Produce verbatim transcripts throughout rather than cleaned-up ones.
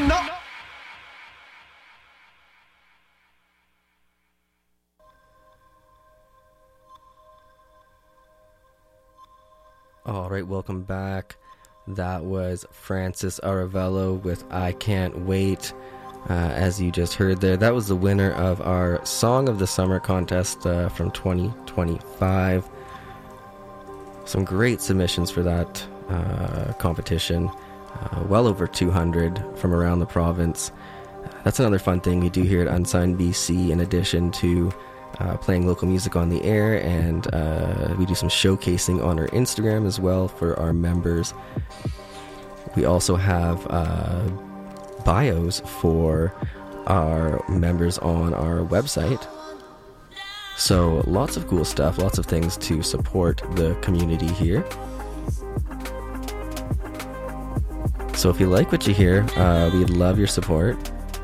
stand up. All right, welcome back. That was Francis Aravello with I Can't Wait. Uh, as you just heard there, that was the winner of our Song of the Summer contest uh, from twenty twenty-five. Some great submissions for that uh, competition. Uh, well over two hundred from around the province. That's another fun thing we do here at Unsigned B C, in addition to Uh, playing local music on the air, and uh, we do some showcasing on our Instagram as well for our members. We also have uh, bios for our members on our website. So lots of cool stuff, lots of things to support the community here. So if you like what you hear, uh, we'd love your support.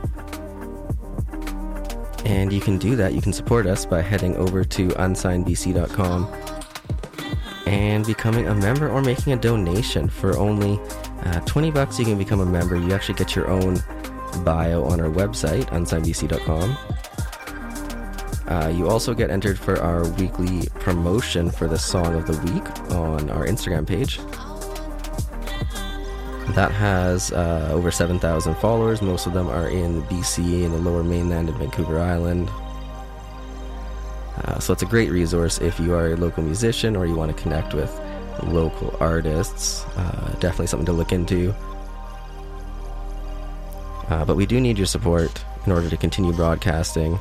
And you can do that. You can support us by heading over to unsigned b c dot com and becoming a member or making a donation. For only uh, twenty bucks, you can become a member. You actually get your own bio on our website, unsigned b c dot com. Uh, you also get entered for our weekly promotion for the Song of the Week on our Instagram page. That has uh, over seven thousand followers. Most of them are in B C, in the Lower Mainland, and Vancouver Island. Uh, so it's a great resource if you are a local musician or you want to connect with local artists. Uh, definitely something to look into. Uh, but we do need your support in order to continue broadcasting.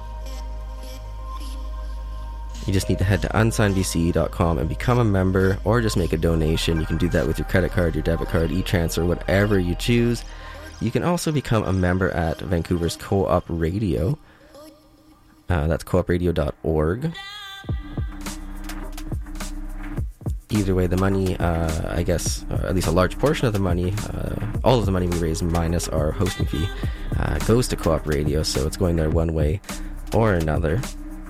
You just need to head to unsigned b c dot com and become a member, or just make a donation. You can do that with your credit card, your debit card, e-transfer, whatever you choose. You can also become a member at Vancouver's Co-op Radio. Uh, that's co op radio dot org. Either way, the money, uh, I guess, uh, at least a large portion of the money, uh, all of the money we raise minus our hosting fee, uh, goes to Co-op Radio, so it's going there one way or another.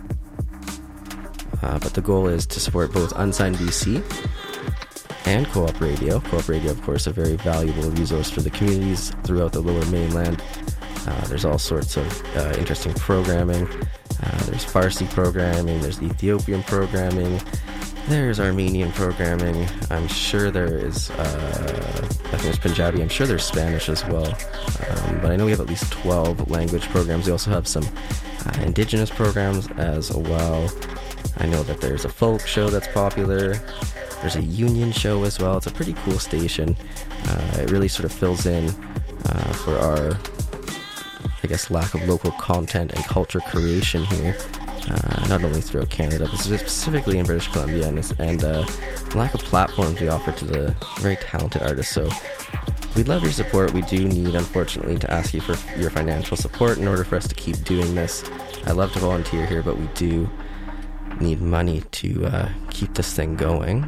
Uh, but the goal is to support both Unsigned B C and Co-op Radio. Co-op Radio, of course, a very valuable resource for the communities throughout the Lower Mainland. Uh, there's all sorts of uh, interesting programming. Uh, there's Farsi programming, there's Ethiopian programming, there's Armenian programming. I'm sure there is, uh, I think there's Punjabi, I'm sure there's Spanish as well. Um, but I know we have at least twelve language programs. We also have some uh, indigenous programs as well. I know that there's a folk show that's popular. There's a union show as well. It's a pretty cool station. Uh, it really sort of fills in uh, for our, I guess, lack of local content and culture creation here. Uh, not only throughout Canada, but specifically in British Columbia, and, and uh, lack of platforms we offer to the very talented artists. So we'd love your support. We do need, unfortunately, to ask you for your financial support in order for us to keep doing this. I love to volunteer here, but we do need money to uh, keep this thing going.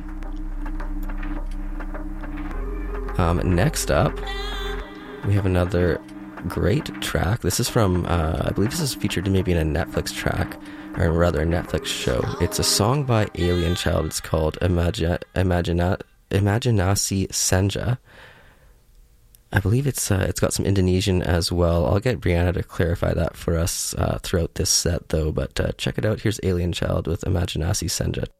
Um, next up, we have another great track. This is from, uh, I believe this is featured maybe in a Netflix track, or rather a Netflix show. It's a song by Alien Child. It's called Imagina, Imagina, Imaginasi Senja. I believe it's uh, it's got some Indonesian as well. I'll get Brianna to clarify that for us uh, throughout this set, though. But uh, check it out. Here's Alien Child with Imaginasi Senja.